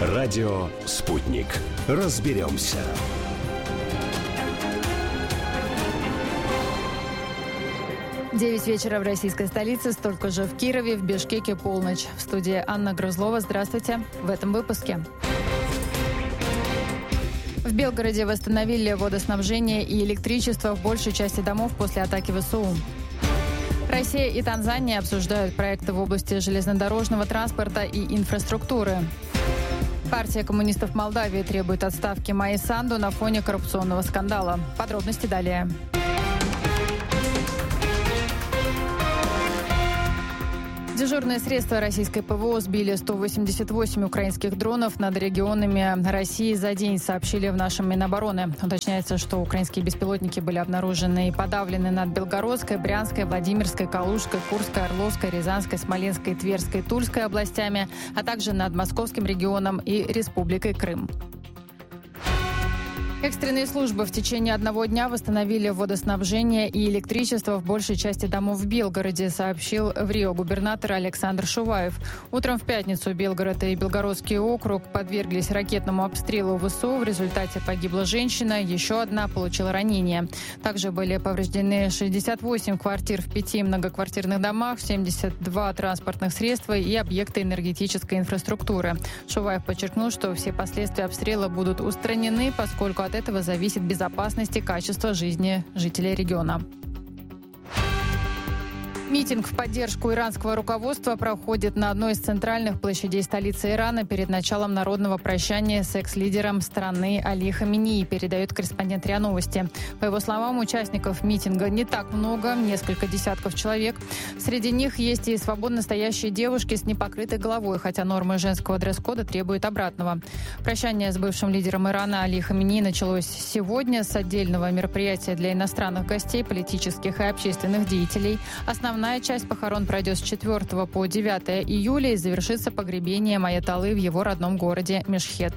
Радио «Спутник». Разберемся. Девять вечера в российской столице, столько же в Кирове, в Бишкеке полночь. В студии Анна Грызлова. Здравствуйте. В этом выпуске. В Белгороде восстановили водоснабжение и электричество в большей части домов после атаки ВСУ. Россия и Танзания обсуждают проекты в области железнодорожного транспорта и инфраструктуры. Партия коммунистов Молдавии требует отставки Майи Санду на фоне коррупционного скандала. Подробности далее. Дежурные средства российской ПВО сбили 188 украинских дронов над регионами России за день, сообщили в нашем Минобороны. Уточняется, что украинские беспилотники были обнаружены и подавлены над Белгородской, Брянской, Владимирской, Калужской, Курской, Орловской, Рязанской, Смоленской, Тверской, Тульской областями, а также над Московским регионом и Республикой Крым. Экстренные службы в течение одного дня восстановили водоснабжение и электричество в большей части домов в Белгороде, сообщил в Рио губернатор Александр Шуваев. Утром в пятницу Белгород и Белгородский округ подверглись ракетному обстрелу ВСУ. В результате погибла женщина, еще одна получила ранение. Также были повреждены 68 квартир в 5 многоквартирных домах, 72 транспортных средства и объекты энергетической инфраструктуры. Шуваев подчеркнул, что все последствия обстрела будут устранены, поскольку от этого зависит безопасность и качество жизни жителей региона. Митинг в поддержку иранского руководства проходит на одной из центральных площадей столицы Ирана перед началом народного прощания с экс-лидером страны Али Хаминеи, передает корреспондент РИА Новости. По его словам, участников митинга не так много, несколько десятков человек. Среди них есть и свободно стоящие девушки с непокрытой головой, хотя нормы женского дресс-кода требуют обратного. Прощание с бывшим лидером Ирана Али Хаминеи началось сегодня с отдельного мероприятия для иностранных гостей, политических и общественных деятелей. Основная часть похорон пройдет с 4 по 9 июля и завершится погребением аятоллы в его родном городе Мешхед.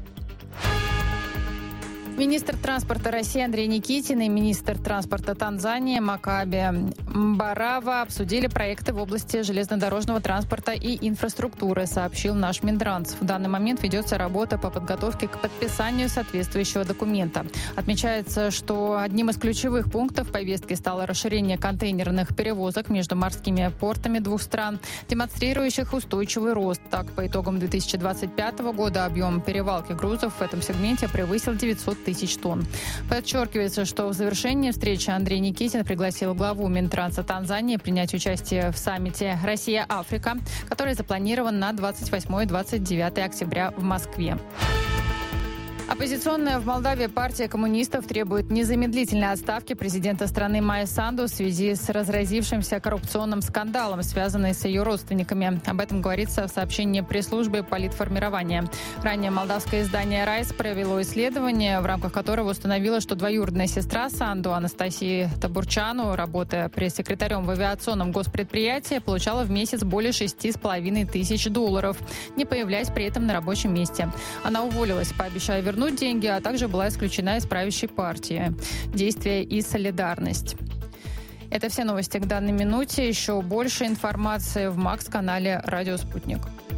Министр транспорта России Андрей Никитин и министр транспорта Танзании Макаби Мбарава обсудили проекты в области железнодорожного транспорта и инфраструктуры, сообщил наш Минтранс. В данный момент ведется работа по подготовке к подписанию соответствующего документа. Отмечается, что одним из ключевых пунктов повестки стало расширение контейнерных перевозок между морскими портами двух стран, демонстрирующих устойчивый рост. Так, по итогам 2025 года объем перевалки грузов в этом сегменте превысил 900 тысяч тонн. Подчеркивается, что в завершении встречи Андрей Никитин пригласил главу Минтранса Танзании принять участие в саммите «Россия-Африка», который запланирован на 28-29 октября в Москве. Оппозиционная в Молдавии партия коммунистов требует незамедлительной отставки президента страны Майи Санду в связи с разразившимся коррупционным скандалом, связанным с ее родственниками. Об этом говорится в сообщении пресс-службы политформирования. Ранее молдавское издание «Райс» провело исследование, в рамках которого установило, что двоюродная сестра Санду, Анастасия Табурчану, работая пресс-секретарем в авиационном госпредприятии, получала в месяц более $6,5 тысяч, не появляясь при этом на рабочем месте. Она уволилась, пообещая вернуть деньги, а также была исключена из правящей партии. Действие и солидарность. Это все новости к данной минуте. Еще больше информации в МАКС-канале «Радио Спутник».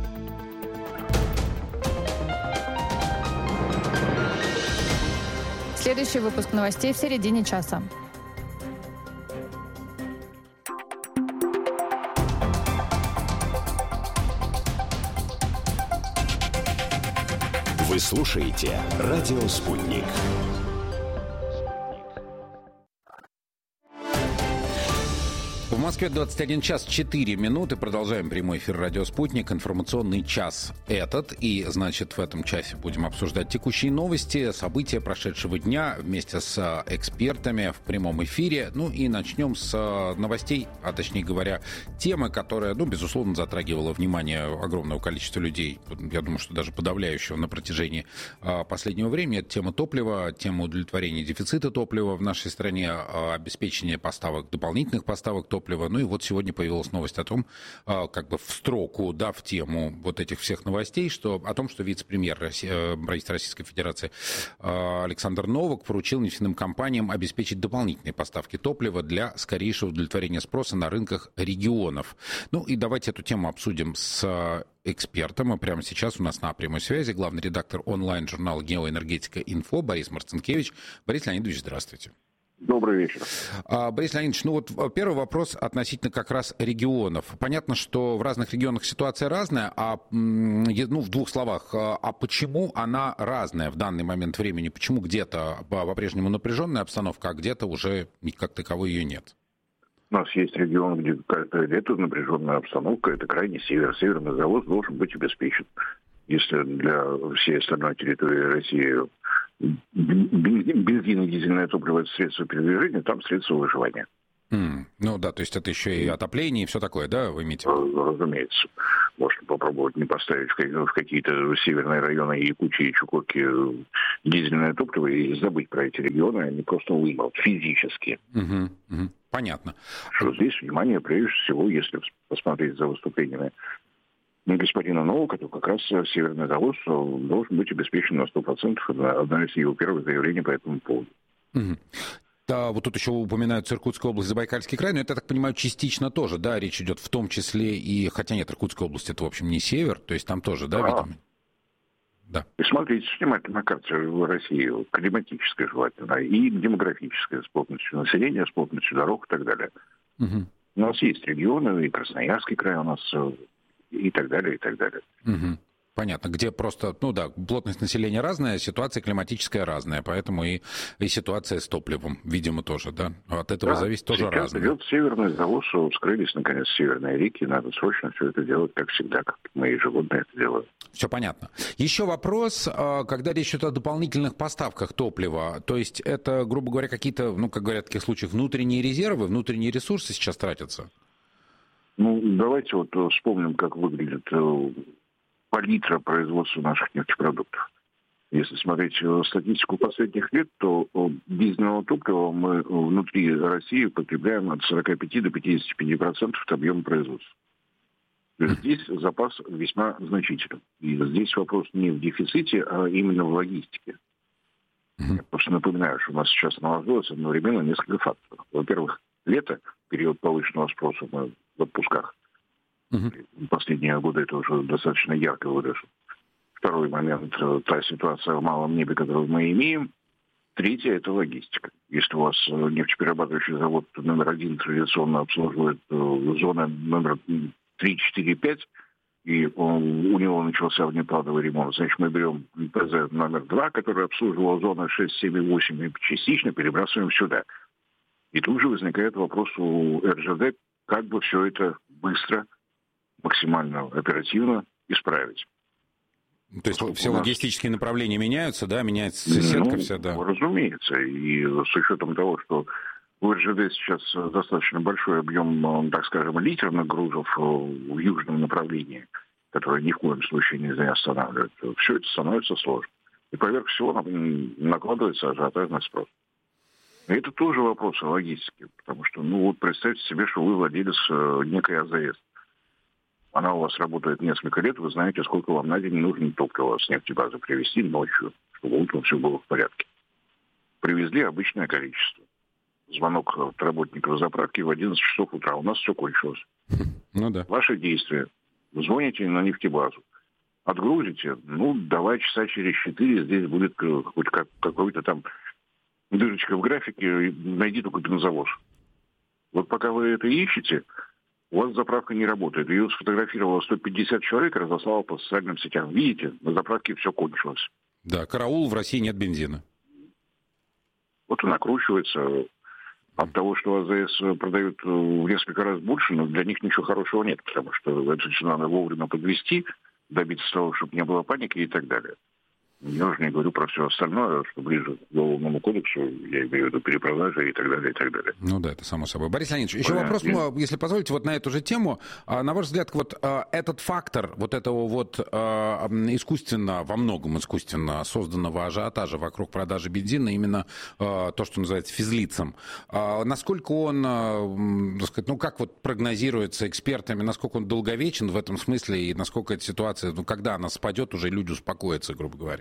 Следующий выпуск новостей в середине часа. Вы слушаете «Радио Спутник». В Москве 21 час 4 минуты. Продолжаем прямой эфир «Радио Спутник». Информационный час этот. И, значит, в этом часе будем обсуждать текущие новости, события прошедшего дня вместе с экспертами в прямом эфире. Ну и начнем с новостей, а точнее говоря, темы, которая, безусловно, затрагивала внимание огромного количества людей. Я думаю, что даже подавляющего на протяжении последнего времени. Это тема топлива, тема удовлетворения дефицита топлива в нашей стране, обеспечение поставок, дополнительных поставок топлива топлива. Ну и вот сегодня появилась новость о том, как бы в строку, да, в тему вот этих всех новостей, о том, что вице-премьер правительства Российской Федерации Александр Новак поручил нефтяным компаниям обеспечить дополнительные поставки топлива для скорейшего удовлетворения спроса на рынках регионов. Ну и давайте эту тему обсудим с экспертом. И прямо сейчас у нас на прямой связи главный редактор онлайн-журнала «Геоэнергетика Инфо» Борис Марцинкевич. Борис Леонидович, здравствуйте. Добрый вечер. Борис Леонидович, ну вот первый вопрос относительно как раз регионов. Понятно, что в разных регионах ситуация разная, в двух словах, а почему она разная в данный момент времени? Почему где-то по-прежнему напряженная обстановка, а где-то уже как таковой ее нет? У нас есть регион, где каждое лето напряженная обстановка, это крайний север. Северный завоз должен быть обеспечен. Если для всей остальной территории России бензин и дизельное топливо — это средство передвижения, там средство выживания. Ну да, то есть это еще и отопление и все такое, да, вы имеете в виду? Разумеется. Можно попробовать не поставить в какие-то северные районы Якутии и Чукотки дизельное топливо и забыть про эти регионы, они просто вымрут физически. Понятно. Что здесь, внимание, прежде всего, если посмотреть за выступлениями господина Новака, то как раз северный завоз должен быть обеспечен на 100%. Это одно из его первых заявлений по этому поводу. Да, вот тут еще упоминают Иркутскую область, Забайкальский край, но это, я так понимаю, частично тоже, да, речь идет в том числе и... Хотя нет, Иркутская область — это, в общем, не север, то есть там тоже, да, видимо? Да. И смотрите внимательно на карте России, климатическая желательно, и демографическая, с плотностью населения, с плотностью дорог и так далее. У нас есть регионы, и Красноярский край у нас, и так далее, и так далее. Понятно, где просто, плотность населения разная, ситуация климатическая разная, поэтому и ситуация с топливом, видимо, тоже, да? От этого зависит тоже разное. Идет северный завоз, вскрылись, наконец, северные реки, надо срочно все это делать, как всегда, как мы ежегодно это делаем. Все понятно. Еще вопрос, когда речь идет о дополнительных поставках топлива, то есть это, грубо говоря, какие-то, как говорят в таких случаях, внутренние резервы, внутренние ресурсы сейчас тратятся? Давайте вспомним, как выглядит палитра производства наших нефтепродуктов. Если смотреть статистику последних лет, то дизельного топлива мы внутри России потребляем от 45 до 55% от объема производства. То есть здесь запас весьма значителен. И здесь вопрос не в дефиците, а именно в логистике. Я просто напоминаю, что у нас сейчас наложилось одновременно несколько факторов. Во-первых, лето, период повышенного спроса в отпусках. Последние годы это уже достаточно ярко выражено. Второй момент – та ситуация в малом небе, которую мы имеем. Третье – это логистика. Если у вас нефтеперерабатывающий завод номер 1 традиционно обслуживает зоны номер 3, 4, 5, и у него начался внеплановый ремонт, значит, мы берем ПЗ номер 2, который обслуживал зоны 6, 7 и 8, и частично перебрасываем сюда. И тут же возникает вопрос у РЖД, как бы все это быстро, максимально оперативно исправить. То есть все логистические направления меняются, да? Меняется сетка вся, да? Разумеется. И с учетом того, что у РЖД сейчас достаточно большой объем, так скажем, литерных грузов в южном направлении, которые ни в коем случае нельзя останавливать, все это становится сложно. И поверх всего накладывается ажиотажный спрос. И это тоже вопрос о логистике. Потому что, представьте себе, что вы владелец некой АЗС. Она у вас работает несколько лет, вы знаете, сколько вам на день нужно топлива с нефтебазы привезти ночью, чтобы утром все было в порядке. Привезли обычное количество. Звонок от работников заправки в 11 часов утра. У нас все кончилось. Да. Ваши действия. Вы звоните на нефтебазу. Отгрузите. Давай часа через 4 здесь будет хоть какой-то там дырочка в графике. Найди только бензовоз. Вот пока вы это ищете, у вас заправка не работает. Ее сфотографировало 150 человек, разослало по социальным сетям. Видите, на заправке все кончилось. Да, караул, в России нет бензина. Вот и накручивается. От того, что АЗС продают в несколько раз больше, но для них ничего хорошего нет, потому что это все надо вовремя подвести, добиться того, чтобы не было паники и так далее. Я уже не говорю про все остальное, что ближе к Уголовному кодексу, я имею в виду перепродажи и так далее, и так далее. Ну да, это само собой. Борис Леонидович, еще вопрос, если позволите, вот на эту же тему. На ваш взгляд, вот этот фактор вот этого вот искусственно, во многом искусственно созданного ажиотажа вокруг продажи бензина, именно то, что называется физлицем, насколько он, так сказать, ну как вот прогнозируется экспертами, насколько он долговечен в этом смысле, и насколько эта ситуация, ну когда она спадет, уже люди успокоятся, грубо говоря?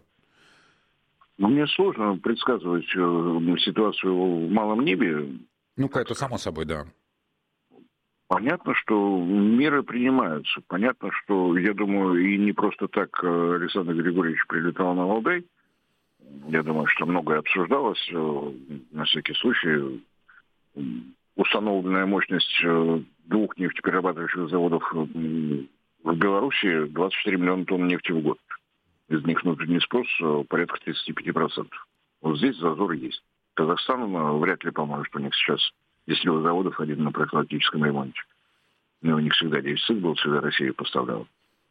Мне сложно предсказывать ситуацию в малом небе. Ну-ка, это само собой, да. Понятно, что меры принимаются. Понятно, что, я думаю, и не просто так Александр Григорьевич прилетал на Валдай. Я думаю, что многое обсуждалось. На всякий случай, установленная мощность 2 нефтеперерабатывающих заводов в Беларуси 24 миллиона тонн нефти в год. Из них внутренний спрос порядка 35%. Вот здесь зазор есть. Казахстан вряд ли поможет. У них сейчас 10 заводов, один на профилактическом ремонте. Но у них всегда дефицит был, всегда Россия поставляла.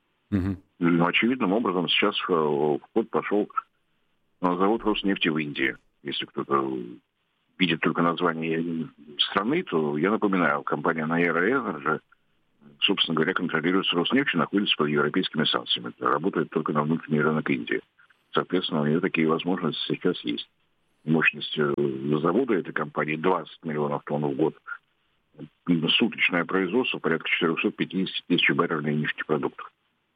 Но очевидным образом сейчас в ход пошел завод Роснефти в Индии. Если кто-то видит только название страны, то я напоминаю, компания Nayara Energy, собственно говоря, контролируется Роснефтью, находится под европейскими санкциями. Это работает только на внутренний рынок Индии. Соответственно, у нее такие возможности сейчас есть. Мощность завода этой компании 20 миллионов тонн в год. Суточное производство порядка 450 тысяч баррелей нефтепродуктов.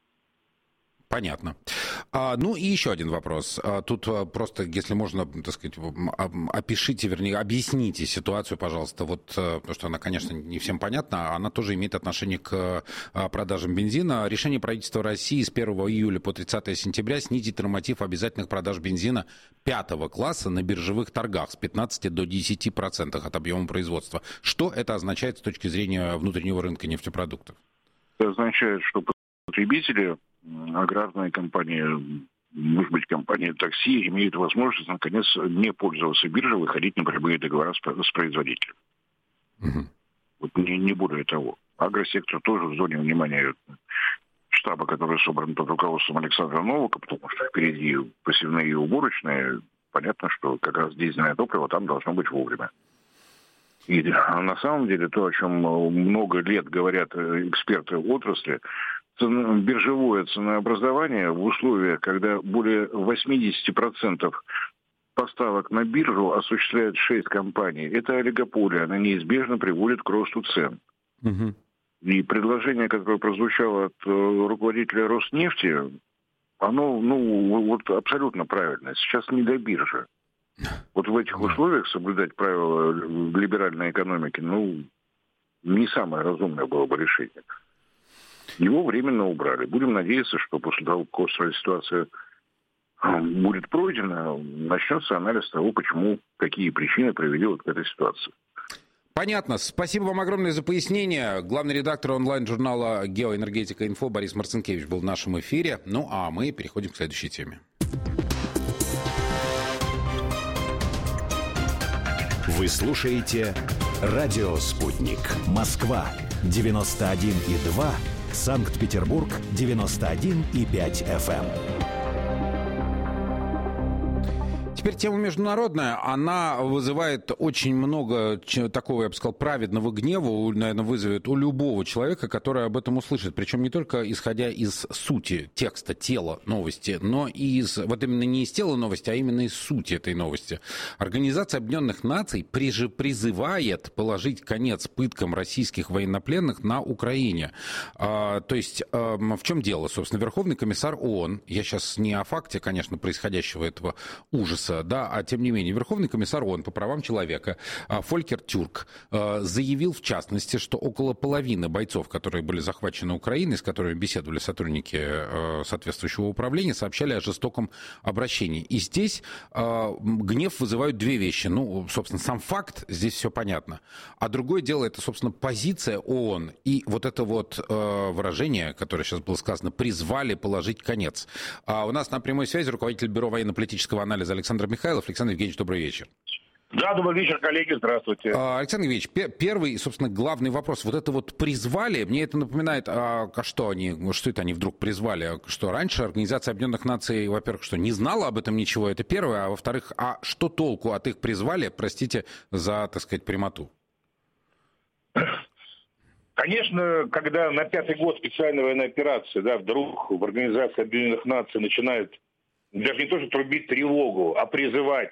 Понятно. Ну и еще один вопрос. Тут просто, если можно, так сказать, опишите, вернее, объясните ситуацию, пожалуйста, вот, потому что она, конечно, не всем понятна, она тоже имеет отношение к продажам бензина. Решение правительства России с 1 июля по 30 сентября снизить норматив обязательных продаж бензина 5 класса на биржевых торгах с 15 до 10% от объема производства. Что это означает с точки зрения внутреннего рынка нефтепродуктов? Это означает, что потребители, аграрные компании, может быть, компании такси имеют возможность, наконец, не пользоваться биржей, выходить на прямые договора с производителем. Вот не более того. Агросектор тоже в зоне внимания штаба, который собран под руководством Александра Новака, потому что впереди посевные и уборочные. Понятно, что как раз дизельное топливо там должно быть вовремя. И на самом деле то, о чем много лет говорят эксперты отрасли, биржевое ценообразование в условиях, когда более 80% поставок на биржу осуществляют 6 компаний. Это олигополия, она неизбежно приводит к росту цен. И предложение, которое прозвучало от руководителя Роснефти, оно вот абсолютно правильное. Сейчас не до биржи. Вот в этих условиях соблюдать правила либеральной экономики, не самое разумное было бы решение. Его временно убрали. Будем надеяться, что после того, как острая ситуация будет пройдена, начнется анализ того, почему, какие причины привели вот к этой ситуации. Понятно. Спасибо вам огромное за пояснение. Главный редактор онлайн-журнала «Геоэнергетика Инфо» Борис Марцинкевич был в нашем эфире. Ну, а мы переходим к следующей теме. Вы слушаете «Радио Спутник». Москва, 91,2. Санкт-Петербург, 91,5 FM. Теперь тема международная, она вызывает очень много такого, я бы сказал, праведного гнева, наверное, вызовет у любого человека, который об этом услышит. Причем не только исходя из сути текста, тела новости, но и вот именно не из тела новости, а именно из сути этой новости. Организация Объединенных Наций призывает положить конец пыткам российских военнопленных на Украине. То есть в чем дело? Собственно, Верховный комиссар ООН, я сейчас не о факте, конечно, происходящего этого ужаса, да, а тем не менее, Верховный комиссар ООН по правам человека Фолькер Тюрк заявил, в частности, что около половины бойцов, которые были захвачены Украиной, с которыми беседовали сотрудники соответствующего управления, сообщали о жестоком обращении. И здесь гнев вызывают две вещи. Собственно, сам факт, здесь все понятно. А другое дело, это, собственно, позиция ООН. И вот это вот выражение, которое сейчас было сказано, призвали положить конец. У нас на прямой связи руководитель Бюро военно-политического анализа Александр Михайлов. Александр Евгеньевич, добрый вечер. Да, добрый вечер, коллеги, здравствуйте. Александр Ильич, первый, собственно, главный вопрос. Вот это вот призвали, мне это напоминает, что это они вдруг призвали? Что раньше Организация Объединенных Наций, во-первых, что не знала об этом ничего, это первое, а во-вторых, что толку от их призвали, простите за, так сказать, прямоту? Конечно, когда на 5-й год специальной военной операции, вдруг в Организации Объединенных Наций начинают даже не то, что трубить тревогу, а призывать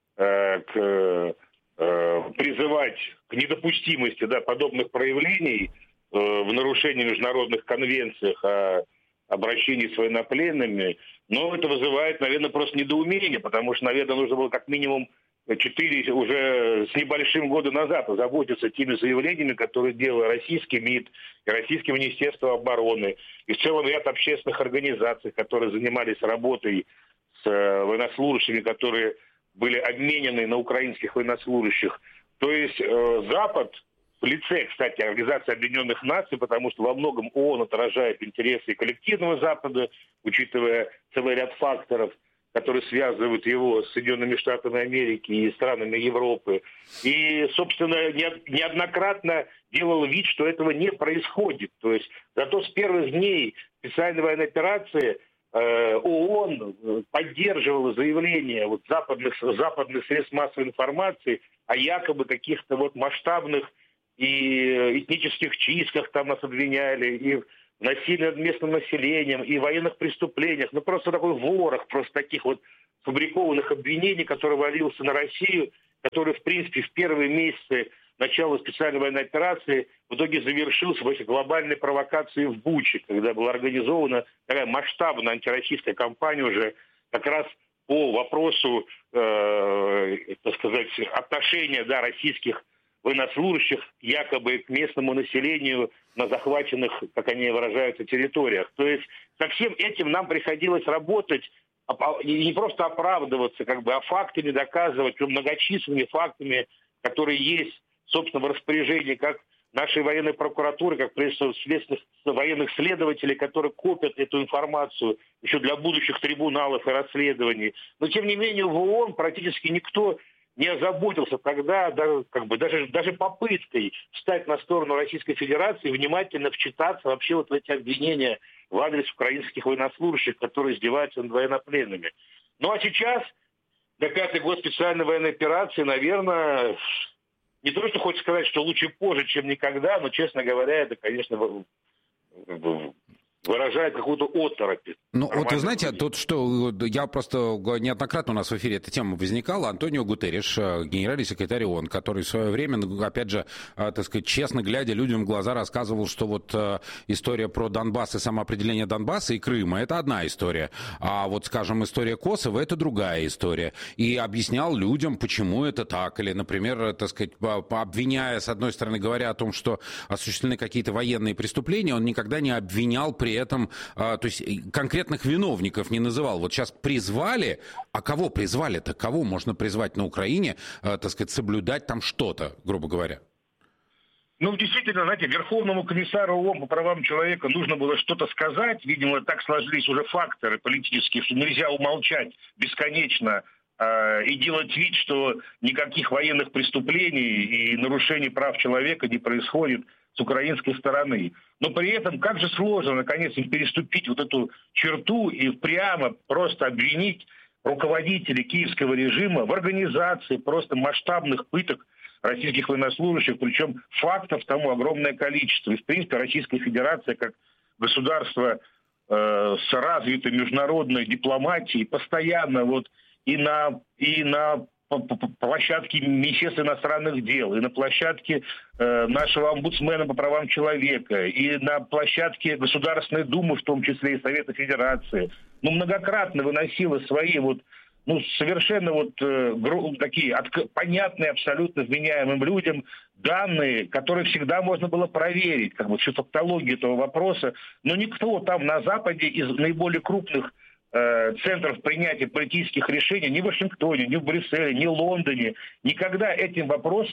к недопустимости подобных проявлений в нарушении международных конвенций о обращении с военнопленными, но это вызывает, наверное, просто недоумение, потому что, наверное, нужно было как минимум 4 уже с небольшим года назад озаботиться теми заявлениями, которые делал российский МИД, и российское Министерство обороны, и в целом ряд общественных организаций, которые занимались работой с военнослужащими, которые были обменены на украинских военнослужащих. То есть Запад, в лице, кстати, Организации Объединенных Наций, потому что во многом ООН отражает интересы коллективного Запада, учитывая целый ряд факторов, которые связывают его с Соединенными Штатами Америки и странами Европы. И, собственно, неоднократно делал вид, что этого не происходит. То есть зато с первых дней специальной военной операции ООН поддерживала заявления западных средств массовой информации о якобы каких-то масштабных и этнических чистках там нас обвиняли, и в насилии над местным населением, и военных преступлениях. Просто такой ворох просто таких фабрикованных обвинений, который валился на Россию, который, в принципе, в первые месяцы начала специальной военной операции в итоге завершился в этой глобальной провокации в Буче, когда была организована такая масштабная антироссийская кампания уже как раз по вопросу, отношения российских военнослужащих якобы к местному населению на захваченных, как они выражаются, территориях. То есть со всем этим нам приходилось работать, и не просто оправдываться, а фактами доказывать, многочисленными фактами, которые есть, собственно, в распоряжении как нашей военной прокуратуры, как следственных военных следователей, которые копят эту информацию еще для будущих трибуналов и расследований. Но, тем не менее, в ООН практически никто не озаботился тогда даже попыткой встать на сторону Российской Федерации, внимательно вчитаться вообще в эти обвинения в адрес украинских военнослужащих, которые издеваются над военнопленными. Ну а сейчас, на 5-й год специальной военной операции, наверное, не то, что хочется сказать, что лучше позже, чем никогда, но, честно говоря, это, конечно, выражает какую-то оторопь. Ну, вы знаете, тут что, я просто неоднократно у нас в эфире эта тема возникала. Антонио Гутерриш, генеральный секретарь ООН, который в свое время, опять же, честно глядя людям в глаза, рассказывал, что история про Донбасс и самоопределение Донбасса и Крыма — это одна история. А скажем, история Косово — это другая история. И объяснял людям, почему это так. Или, например, обвиняя, с одной стороны, говоря о том, что осуществлены какие-то военные преступления, он никогда не обвинял при этом, то есть конкретных виновников не называл. Вот сейчас призвали, а кого призвали-то? Кого можно призвать на Украине, соблюдать там что-то, грубо говоря? Действительно, Верховному комиссару ООН по правам человека нужно было что-то сказать. Видимо, так сложились уже факторы политические, что нельзя умолчать бесконечно и делать вид, что никаких военных преступлений и нарушений прав человека не происходит с украинской стороны. Но при этом как же сложно, наконец, им переступить эту черту и прямо просто обвинить руководителей киевского режима в организации просто масштабных пыток российских военнослужащих, причем фактов тому огромное количество. И, в принципе, Российская Федерация, как государство с развитой международной дипломатией, постоянно и на площадке Министерства иностранных дел, и на площадке нашего омбудсмена по правам человека, и на площадке Государственной Думы, в том числе и Совета Федерации, многократно выносила свои совершенно такие понятные абсолютно вменяемым людям данные, которые всегда можно было проверить, всю фактологию этого вопроса, но никто там на Западе из наиболее крупных центров принятия политических решений ни в Вашингтоне, ни в Брюсселе, ни в Лондоне никогда этот вопрос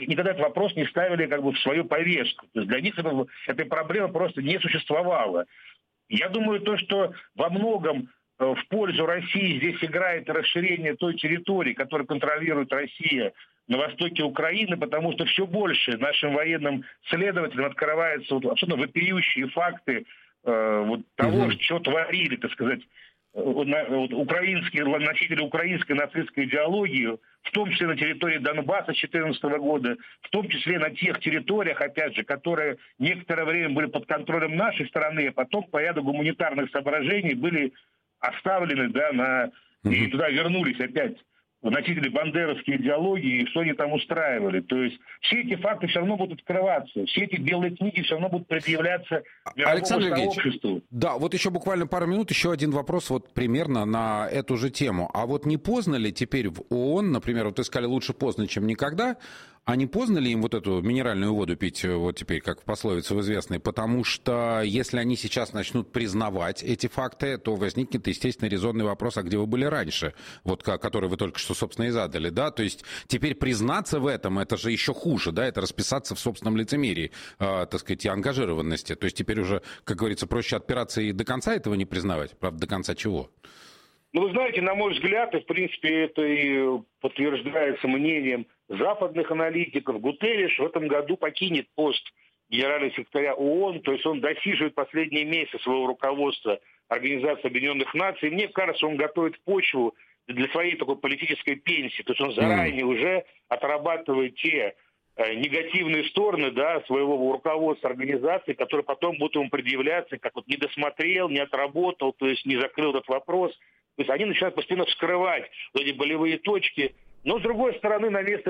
не ставили в свою повестку. То есть для них этой проблемы просто не существовало. Я думаю, что во многом в пользу России здесь играет расширение той территории, которую контролирует Россия на востоке Украины, потому что все больше нашим военным следователям открываются абсолютно вопиющие факты того, что творили, так сказать, украинские носители украинской нацистской идеологии, в том числе на территории Донбасса 2014 года, в том числе на тех территориях, опять же, которые некоторое время были под контролем нашей страны, а потом по ряду гуманитарных соображений были оставлены, и туда вернулись опять носители бандеровской идеологии, и что они там устраивали. То есть все эти факты все равно будут открываться, все эти белые книги все равно будут предъявляться мировому сообществу. Да, вот еще буквально пару минут, еще один вопрос примерно на эту же тему. А вот не поздно ли теперь в ООН, например, вот вы сказали, лучше поздно, чем никогда, а не поздно ли им вот эту минеральную воду пить, вот теперь, как в пословице известной? Потому что если они сейчас начнут признавать эти факты, то возникнет, естественно, резонный вопрос, а где вы были раньше, который вы только что, собственно, и задали, да? То есть теперь признаться в этом, это же еще хуже, да? Это расписаться в собственном лицемерии, так сказать, и ангажированности. То есть теперь уже, как говорится, проще отпираться и до конца этого не признавать. Правда, до конца чего? Ну, вы знаете, на мой взгляд, и в принципе это и подтверждается мнением западных аналитиков, Гутерриш в этом году покинет пост генерального секретаря ООН, то есть он досиживает последние месяцы своего руководства Организации Объединенных Наций. Мне кажется, он готовит почву для своей такой политической пенсии, то есть он заранее уже отрабатывает те негативные стороны своего руководства организации, которые потом будут ему предъявляться, как не досмотрел, не отработал, то есть не закрыл этот вопрос. То есть они начинают постепенно вскрывать эти болевые точки. Но, с другой стороны, на место